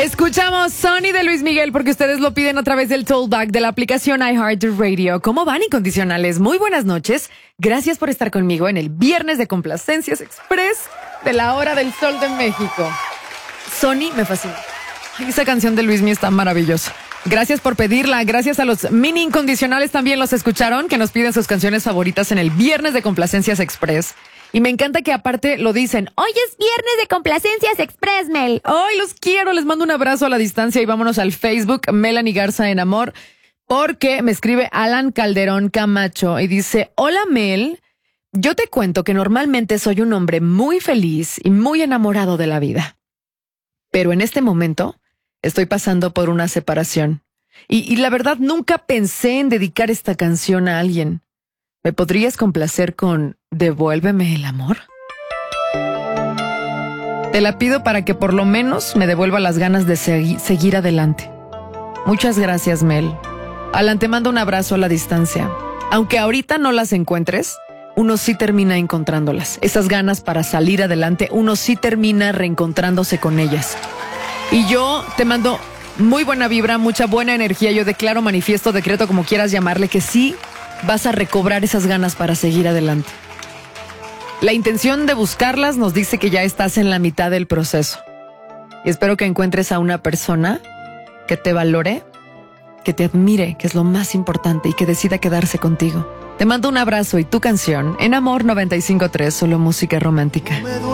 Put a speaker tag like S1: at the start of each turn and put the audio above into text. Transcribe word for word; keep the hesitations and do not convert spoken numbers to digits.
S1: Escuchamos Sonny de Luis Miguel porque ustedes lo piden a través del Tollback de la aplicación iHeartRadio. ¿Cómo van, incondicionales? Muy buenas noches. Gracias por estar conmigo en el Viernes de Complacencias Express de la Hora del Sol de México. Sonny me fascina. Ay, esa canción de Luis Miguel está maravillosa. Gracias por pedirla. Gracias a los mini incondicionales también los escucharon, que nos piden sus canciones favoritas en el Viernes de Complacencias Express. Y me encanta que aparte lo dicen, hoy es Viernes de Complacencias Express, Mel. Hoy los quiero, les mando un abrazo a la distancia y vámonos al Facebook, Melanie Garza en Amor, porque me escribe Alan Calderón Camacho y dice, hola Mel, yo te cuento que normalmente soy un hombre muy feliz y muy enamorado de la vida. Pero en este momento estoy pasando por una separación. Y, y la verdad nunca pensé en dedicar esta canción a alguien. ¿Me podrías complacer con Devuélveme el amor? Te la pido para que por lo menos me devuelva las ganas de segui- seguir adelante. Muchas gracias, Mel. Alan, te mando un abrazo a la distancia. Aunque ahorita no las encuentres, uno sí termina encontrándolas. Esas ganas para salir adelante, uno sí termina reencontrándose con ellas. Y yo te mando muy buena vibra, mucha buena energía. Yo declaro, manifiesto, decreto, como quieras llamarle, que sí vas a recobrar esas ganas para seguir adelante. La intención de buscarlas nos dice que ya estás en la mitad del proceso. Y espero que encuentres a una persona que te valore, que te admire, que es lo más importante, y que decida quedarse contigo. Te mando un abrazo y tu canción en Amor noventa y cinco punto tres, solo música romántica.